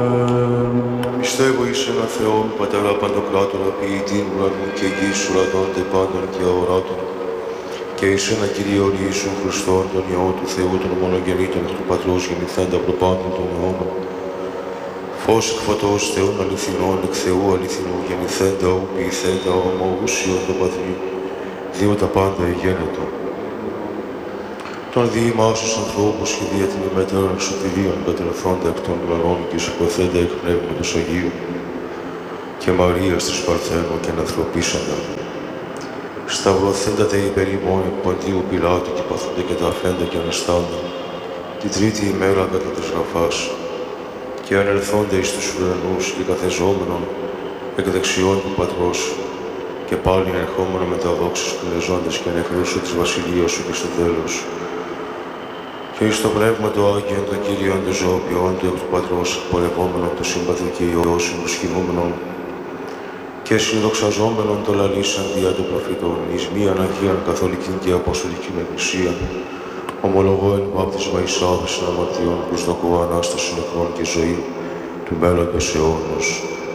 Πιστεύω εις ένα Θεό, Πατέρα Παντοκράτορα, ποιητήν ουρανού και γης, ουρανώνται πάντων και αοράτων, και εις ένα Κυρίο Ιησού Χριστόν, τον Υιό του Θεού, τον μονογεννήτων του Πατρός γεννηθέντα προπάντων των αιώνων, φως εκ φωτός Θεών αληθινών, εκ Θεού αληθινού γεννηθέντα, ου ποιηθέντα, ομοούσιον το Πατρί, δύο τα πάντα εγένετο. Τον διήμας τους ανθρώπους και δια την ημέτερα σωτηρίων κατελθόντα εκ των ουρανών και σηκωθέντα εκ πνεύματος Αγίου και Μαρίας της Παρθένου και ανθρωπίσαντα. Σταυρωθέντα τε υπερ ημών εκ Ποντίου Πιλάτου και παθούντα και τα αφέντα και αναστάντα την τρίτη ημέρα κατά της γραφάς και ανελθόντα εις τους ουρανούς και καθεζόμενον εκ δεξιών του Πατρός και πάλι ερχόμενο με τα δόξα του λεζόντες και ανεκρούσου της βασιλείας σου και στο τέλος. Και εις το πνεύμα του Άγιον των Κύριων των ζωοποιών του εκ του Πατρός εκπορευόμενον του σύμπαθη και Υιός συμμοσχημόμενον και συνδοξαζόμενον το λαλήσαν δια των προφητών εις μίαν Αγίαν Καθολικήν και Αποστολικήν Εκκλησίαν, ομολογώ εν βάπτισμα εις άβεσιν αμαρτιών, προσδοκώ Ανάσταση νεκρών και ζωή του μέλλοντος αιώνος.